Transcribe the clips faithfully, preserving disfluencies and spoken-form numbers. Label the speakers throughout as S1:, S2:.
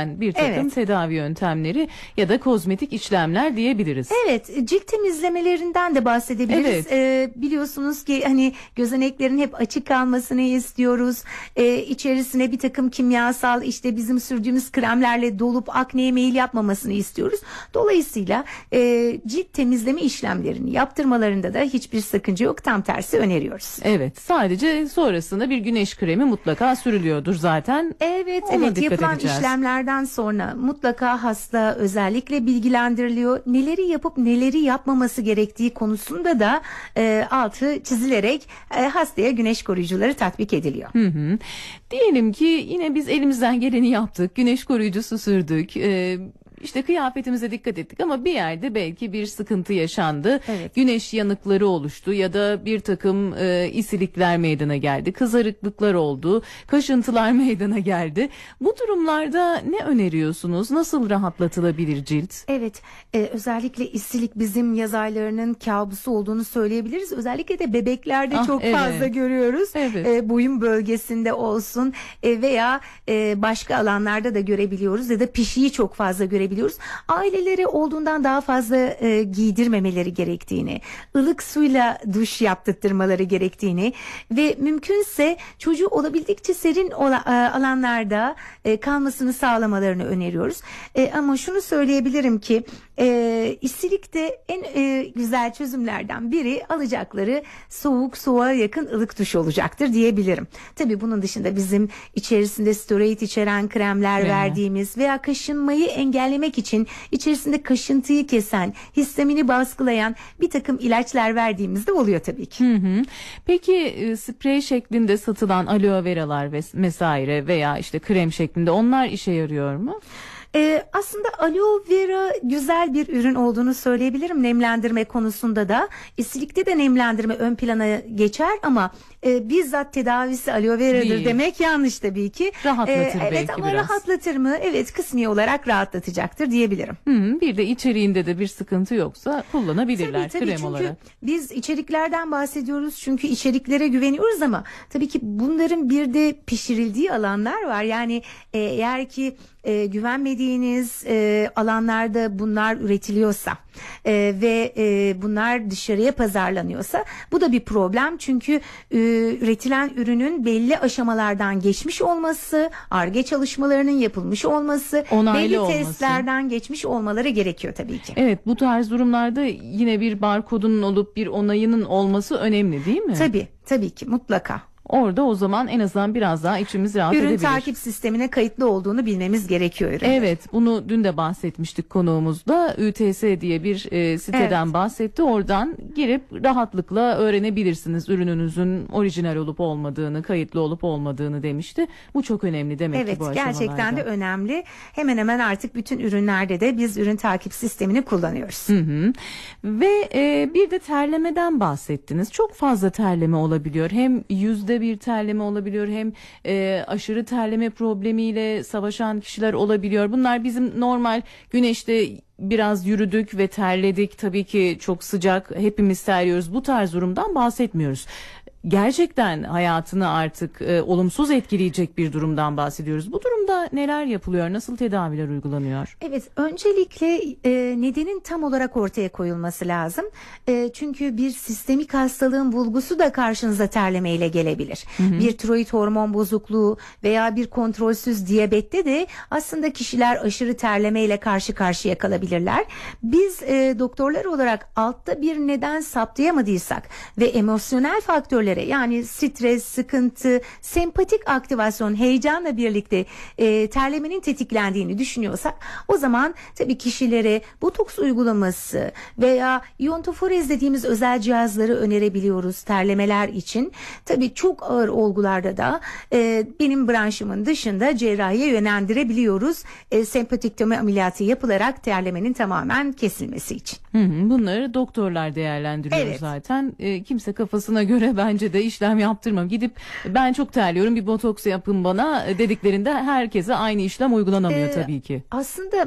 S1: edilen bir takım
S2: Evet.
S1: tedavi yöntemleri ya da kozmetik işlemler diyebiliriz.
S2: Evet, cilt temizlemelerinden de bahsedebiliriz.
S1: Evet.
S2: Ee, biliyorsunuz ki hani gözeneklerin hep açık kalmasını istiyoruz. Ee, içerisine bir takım kimyasal işte bizim sürdüğümüz kremlerle dolup akneye meyil yapmamasını istiyoruz. Dolayısıyla e, cilt temizleme işlemlerini yaptırmalarında da hiçbir sakınca yok. Tam tersi öneriyoruz.
S1: Evet, sadece sonrasında bir güneş kremi mutlaka sürülüyordur zaten.
S2: Evet,
S1: Ona
S2: evet
S1: dikkat
S2: yapılan
S1: edeceğiz.
S2: işlemlerden sonra mutlaka hasta özellikle bilgilendiriliyor. Neleri yapıp neleri yapmaması gerektiği konusunda da e, altı çizilerek e, hastaya güneş koruyucuları tatbik ediliyor.
S1: Hı hı. Diyelim ki yine biz elimizden geleni yaptık, güneş koruyucusu sürdük, e, işte kıyafetimize dikkat ettik ama bir yerde belki bir sıkıntı yaşandı.
S2: Evet.
S1: Güneş yanıkları oluştu ya da bir takım e, isilikler meydana geldi, kızarıklıklar oldu, kaşıntılar meydana geldi. Bu durumlarda ne öneriyorsunuz? Nasıl rahatlatılabilir cilt?
S2: Evet, e, özellikle isilik bizim yaz aylarının kabusu olduğunu söyleyebiliriz. Özellikle de bebeklerde
S1: Ah,
S2: çok
S1: evet.
S2: fazla görüyoruz.
S1: Evet.
S2: E, boyun bölgesinde olsun e, veya e, başka alanlarda da görebiliyoruz ya da pişiyi çok fazla görebiliyoruz. Aileleri olduğundan daha fazla e, giydirmemeleri gerektiğini, ılık suyla duş yaptırtmaları gerektiğini ve mümkünse çocuğu olabildikçe serin ola, e, alanlarda e, kalmasını sağlamalarını öneriyoruz. E, ama şunu söyleyebilirim ki e, isilikte en e, güzel çözümlerden biri alacakları soğuk soğuğa yakın ılık duş olacaktır diyebilirim. Tabii bunun dışında bizim içerisinde steroid içeren kremler
S1: Kremler.
S2: verdiğimiz veya kaşınmayı engellemek için içerisinde kaşıntıyı kesen, histamini baskılayan bir takım ilaçlar verdiğimiz de oluyor tabii ki.
S1: Hı hı. Peki e, sprey şeklinde satılan aloe veralar ve vesaire veya işte krem şeklinde onlar işe yarıyor mu?
S2: Ee, aslında aloe vera güzel bir ürün olduğunu söyleyebilirim nemlendirme konusunda da. İsilikte de nemlendirme ön plana geçer ama e, bizzat tedavisi aloe veradır
S1: Değil.
S2: demek yanlış tabii ki.
S1: Rahatlatır
S2: Ee, evet
S1: belki
S2: ama
S1: biraz.
S2: rahatlatır mı? Evet, kısmi olarak rahatlatacaktır diyebilirim.
S1: Hı hı. Bir de içeriğinde de bir sıkıntı yoksa kullanabilirler
S2: Tabii tabii
S1: krem
S2: çünkü
S1: olarak.
S2: biz içeriklerden bahsediyoruz çünkü içeriklere güveniyoruz ama tabii ki bunların bir de pişirildiği alanlar var. Yani e, eğer ki e, güvenmediğiniz e, alanlarda bunlar üretiliyorsa e, ve e, bunlar dışarıya pazarlanıyorsa bu da bir problem. Çünkü e, üretilen ürünün belli aşamalardan geçmiş olması, Ar-Ge çalışmalarının yapılmış olması,
S1: Onaylı
S2: belli
S1: olması.
S2: testlerden geçmiş olmaları gerekiyor tabii ki.
S1: Evet, bu tarz durumlarda yine bir barkodunun olup bir onayının olması önemli değil mi?
S2: Tabii, tabii ki mutlaka.
S1: Orada o zaman en azından biraz daha içimiz rahat
S2: Ürün
S1: edebilir.
S2: takip sistemine kayıtlı olduğunu bilmemiz gerekiyor ürünün.
S1: Evet, bunu dün de bahsetmiştik konuğumuzda. Ü T S diye bir e, siteden
S2: Evet.
S1: bahsetti. Oradan girip rahatlıkla öğrenebilirsiniz ürününüzün orijinal olup olmadığını, kayıtlı olup olmadığını demişti. Bu çok önemli demek
S2: Evet,
S1: ki bu aşamalarda.
S2: gerçekten de önemli. Hemen hemen artık bütün ürünlerde de biz ürün takip sistemini kullanıyoruz.
S1: Hı hı. Ve e, bir de terlemeden bahsettiniz. Çok fazla terleme olabiliyor. Hem yüzde bir terleme olabiliyor hem e, aşırı terleme problemiyle savaşan kişiler olabiliyor. Bunlar bizim normal güneşte biraz yürüdük ve terledik. Tabii ki çok sıcak, hepimiz terliyoruz. Bu tarz durumdan bahsetmiyoruz. Gerçekten hayatını artık e, olumsuz etkileyecek bir durumdan bahsediyoruz. Bu durumda neler yapılıyor? Nasıl tedaviler uygulanıyor?
S2: Evet, öncelikle e, nedenin tam olarak ortaya koyulması lazım. E, çünkü bir sistemik hastalığın bulgusu da karşınıza terlemeyle gelebilir. Hı hı. Bir tiroid hormon bozukluğu veya bir kontrolsüz diyabette de aslında kişiler aşırı terlemeyle karşı karşıya kalabilirler. Biz e, doktorlar olarak altta bir neden saptayamadıysak ve emosyonel faktörler yani stres, sıkıntı, sempatik aktivasyon, heyecanla birlikte e, terlemenin tetiklendiğini düşünüyorsak o zaman tabii kişilere botoks uygulaması veya iyontoforez dediğimiz özel cihazları önerebiliyoruz terlemeler için. Tabii çok ağır olgularda da e, benim branşımın dışında cerrahiye yönlendirebiliyoruz. E, sempatiktomi ameliyatı yapılarak terlemenin tamamen kesilmesi için.
S1: Hı hı, bunları doktorlar değerlendiriyor
S2: Evet.
S1: zaten. E, kimse kafasına göre bence de işlem yaptırmam. Gidip ben çok terliyorum bir botoks yapın bana dediklerinde herkese aynı işlem uygulanamıyor
S2: Ee,
S1: tabii ki.
S2: Aslında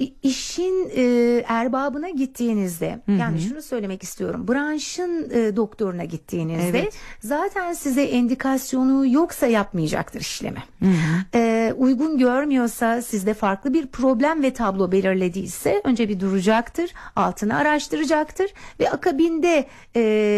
S2: İ- işin e, erbabına gittiğinizde, yani şunu söylemek istiyorum, branşın e, doktoruna gittiğinizde
S1: Evet.
S2: zaten size endikasyonu yoksa yapmayacaktır işlemi. E, uygun görmüyorsa, sizde farklı bir problem ve tablo belirlediyse önce bir duracaktır, altını araştıracaktır ve akabinde e,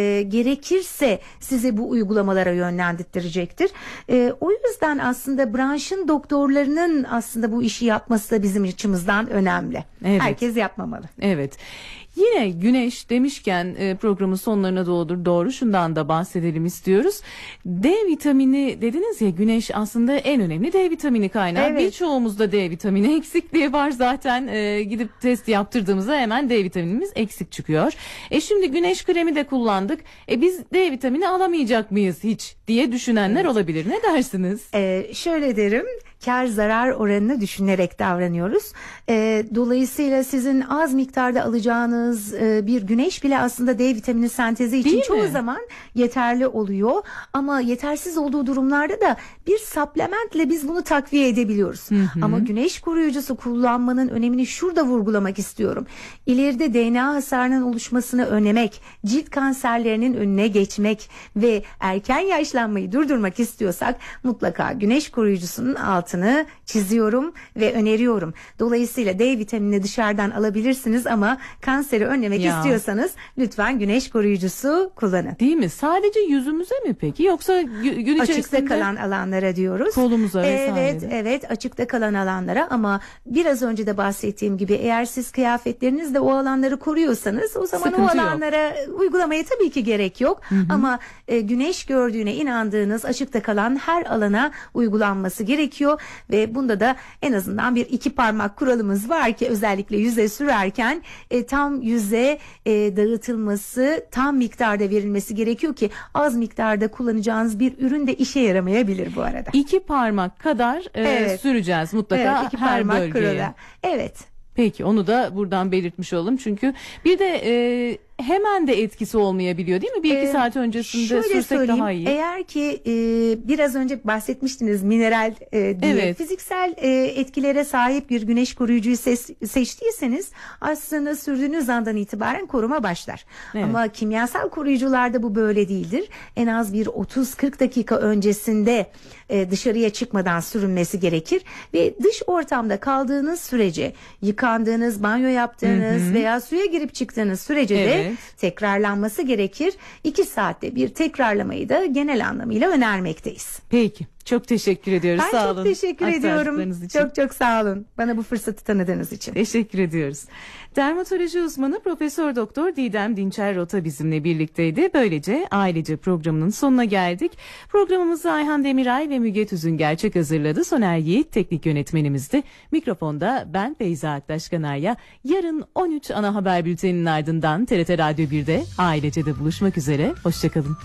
S2: gerekirse size bu uygulamalara yönlendirecektir. E, o yüzden aslında branşın doktorlarının aslında bu işi yapması da bizim açımızdan önemli.
S1: Evet.
S2: Herkes yapmamalı.
S1: Evet. Yine güneş demişken e, programın sonlarına doğru doğru şundan da bahsedelim istiyoruz. D vitamini dediniz ya, güneş aslında en önemli D vitamini kaynağı.
S2: Evet.
S1: Birçoğumuzda D vitamini eksikliği var zaten. E, gidip test yaptırdığımızda hemen D vitaminimiz eksik çıkıyor. E şimdi güneş kremi de kullandık. E biz D vitamini alamayacak mıyız hiç diye düşünenler olabilir. Ne dersiniz?
S2: Ee, şöyle derim, kar zarar oranını düşünerek davranıyoruz. Ee, dolayısıyla sizin az miktarda alacağınız e, bir güneş bile aslında D vitamini sentezi için
S1: Değil
S2: çoğu
S1: mi?
S2: zaman yeterli oluyor. Ama yetersiz olduğu durumlarda da bir supplementle biz bunu takviye edebiliyoruz. Ama güneş koruyucusu kullanmanın önemini şurada vurgulamak istiyorum. İleride D N A hasarının oluşmasını önlemek, cilt kanserlerinin önüne geçmek ve erken yaşlanmayı durdurmak istiyorsak mutlaka güneş koruyucusunun altını çiziyorum ve öneriyorum. Dolayısıyla D vitaminini dışarıdan alabilirsiniz ama kanseri önlemek
S1: Ya.
S2: istiyorsanız lütfen güneş koruyucusu kullanın.
S1: Değil mi? Sadece yüzümüze mi peki? Yoksa gü- gün
S2: Açıkta
S1: içerisinde
S2: kalan alanlara diyoruz.
S1: kolumuza vesaire.
S2: Evet, evet, açıkta kalan alanlara, ama biraz önce de bahsettiğim gibi eğer siz kıyafetlerinizle o alanları koruyorsanız o zaman
S1: Sıkıntı
S2: o
S1: yok.
S2: alanlara uygulamaya tabii ki gerek yok. Ama e, güneş gördüğüne inandığınız açıkta kalan her alana uygulanması gerekiyor ve bunda da en azından bir iki parmak kuralımız var ki özellikle yüze sürerken e, tam yüze e, dağıtılması, tam miktarda verilmesi gerekiyor ki az miktarda kullanacağınız bir ürün de işe yaramayabilir bu arada.
S1: İki parmak kadar e,
S2: Evet.
S1: süreceğiz mutlaka
S2: Evet, iki
S1: her
S2: parmak
S1: bölgeye.
S2: kuralı. Evet.
S1: Peki, onu da buradan belirtmiş olalım. Çünkü bir de e, hemen de etkisi olmayabiliyor değil mi? Bir iki
S2: Ee,
S1: saat öncesinde
S2: şöyle
S1: sürsek
S2: söyleyeyim,
S1: daha iyi.
S2: Eğer ki e, biraz önce bahsetmiştiniz mineral e, diye,
S1: Evet.
S2: fiziksel e, etkilere sahip bir güneş koruyucuyu ses- seçtiyseniz aslında sürdüğünüz andan itibaren koruma başlar.
S1: Evet.
S2: Ama kimyasal koruyucularda bu böyle değildir. En az bir otuz kırk dakika öncesinde e, dışarıya çıkmadan sürünmesi gerekir ve dış ortamda kaldığınız sürece, yıkandığınız, banyo yaptığınız veya suya girip çıktığınız sürece de
S1: Evet.
S2: tekrarlanması gerekir. iki saatte bir tekrarlamayı da genel anlamıyla önermekteyiz.
S1: Peki. Çok teşekkür ediyoruz.
S2: Ben
S1: sağ
S2: çok
S1: olun.
S2: teşekkür ediyorum.
S1: Aktardıklarınız için.
S2: Çok çok sağ olun. Bana bu fırsatı tanıdığınız için.
S1: Teşekkür ediyoruz. Dermatoloji uzmanı Profesör Doktor Didem Dinçer Rota bizimle birlikteydi. Böylece ailece programının sonuna geldik. Programımızı Ayhan Demiray ve Müge Tüzün gerçek hazırladı. Soner Yiğit teknik yönetmenimizdi. Mikrofonda ben Feyza Aktaş Kanarya. Yarın on üç ana haber bülteninin ardından T R T Radyo birde Ailece'de buluşmak üzere. Hoşçakalın.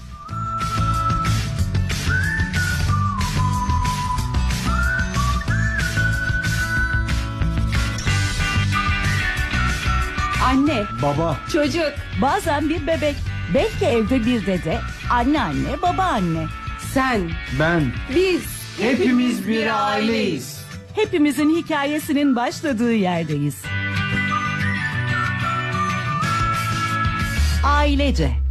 S3: Anne,
S4: Baba,
S3: çocuk, bazen bir bebek, belki evde bir dede, anneanne, babaanne. Sen,
S4: ben,
S3: biz,
S4: hepimiz bir aileyiz.
S3: hepimizin hikayesinin başladığı yerdeyiz. Ailece.